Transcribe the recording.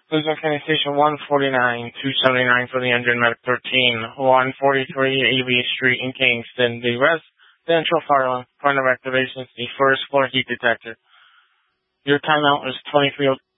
Luzon County Station 149, 279 for the engine medic 13, 143 AV Street in Kingston. The residential fire alarm. Point of activation is the first floor heat detector. Your timeout is 23:02.